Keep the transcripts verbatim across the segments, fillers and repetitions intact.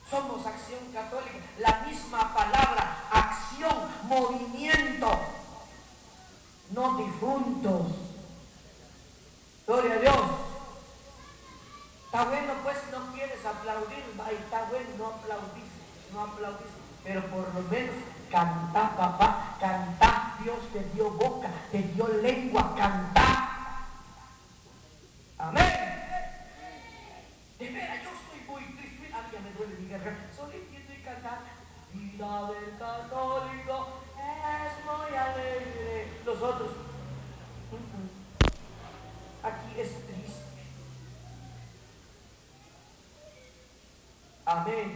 Somos Acción Católica, la misma palabra, acción, movimiento, no difuntos. Gloria a Dios. Está bueno, pues no quieres aplaudir, ahí está bueno, no aplaudís, no aplaudís, pero por lo menos cantá, papá, cantá. Dios te dio boca, te dio lengua, cantá. Amén. De veras, yo estoy muy triste, a mí ya me duele mi garganta, solito y cantar. Vida del católico es muy alegre. Los otros, uh -uh. Aquí es triste. Amén.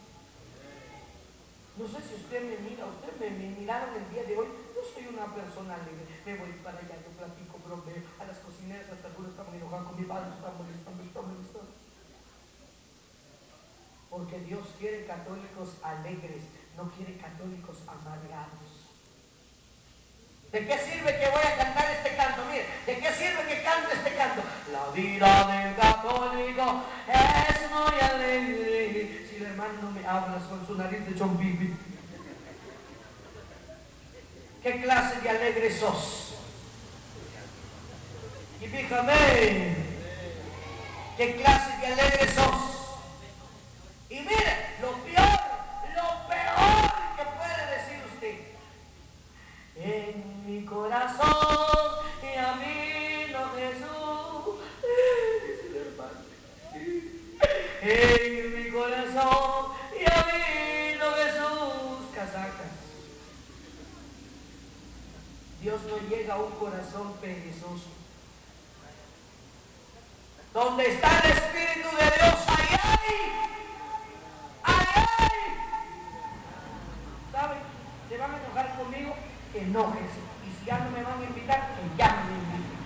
No sé si usted me mira, usted me, me miraron el día de hoy. Yo soy una persona alegre. Me voy para allá, yo platico, bromeo. A las cocineras hasta algunos están enojados con mi padre, están molestando, están molestando. Porque Dios quiere católicos alegres, no quiere católicos amargados. ¿De qué sirve que voy a cantar este canto? Mire, ¿de qué sirve que cante este canto? La vida del católico es muy alegre. Si el hermano no me habla con su nariz de chompipi. ¿Qué clase de alegre sos? Y fíjame, ¿qué clase de alegre sos? Y mire, lo peor, lo peor que puede decir usted. En mi corazón y a mí no Jesús. Dice el hermano. En mi corazón y a mí no Jesús. Casacas. Dios no llega a un corazón perezoso. Donde está el Espíritu de Dios, ahí hay. ¿Saben? ¿Se van a enojar conmigo? Enójense. Y si ya no me van a invitar, que ya no me inviten.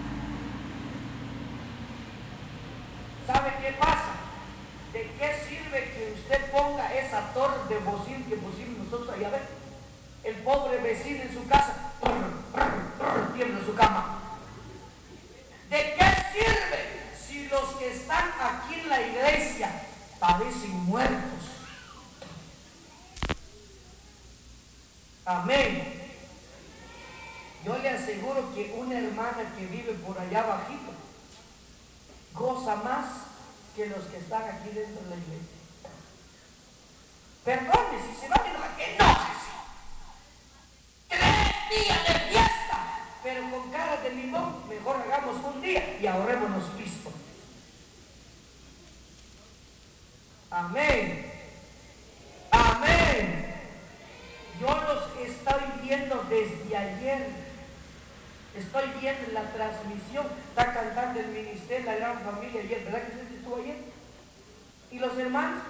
¿Sabe qué pasa? ¿De qué sirve que usted ponga esa torre de bocina que pusimos nosotros ahí? A ver, el pobre vecino en su casa tiembla en su cama. ¿De qué sirve si los que están aquí en la iglesia parecen muertos? Amén. Yo le aseguro que una hermana que vive por allá bajito goza más que los que están aquí dentro de la iglesia. Perdone, si se van a enojar, enójese. Tres días de fiesta, pero con cara de limón, mejor hagamos un día y ahorrémonos pisto. Amén. Amén. Yo los estoy viendo desde ayer. Estoy viendo la transmisión. Está cantando el ministerio, la gran familia ayer. ¿Verdad que usted estuvo ayer? ¿Y los hermanos?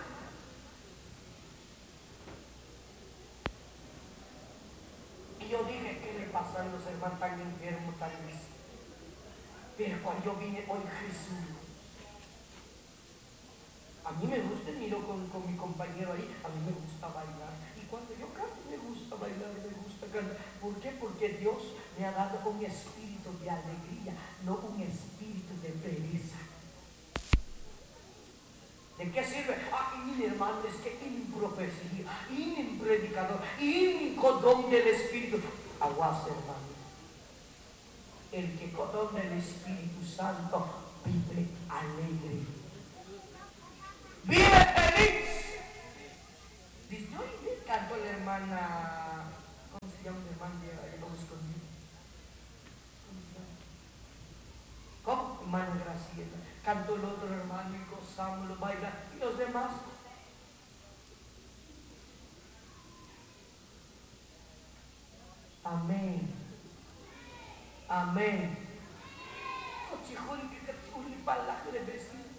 Y yo dije, ¿qué le pasa a los hermanos tan enfermos, tan tristes? Pero cuando yo vine hoy, Jesús. A mí me gusta, miro con, con mi compañero ahí, a mí me gusta bailar. Y cuando yo canto, me gusta bailar, me gusta cantar. ¿Por qué? Porque Dios me ha dado un espíritu de alegría, no un espíritu de pereza. ¿De qué sirve? Ah, y hermano, es que en profecía, y en predicador, y en don del Espíritu. Aguas, hermano. El que con don del Espíritu Santo vive alegre. ¡Vive feliz! Dice, yo le canto a la hermana, ¿cómo se llama la hermana de Lobo Escondido? ¿Cómo? Hermana Graciela. Cantó el otro hermano y gozamos, lo baila. ¿Y los demás? Amén. Amén.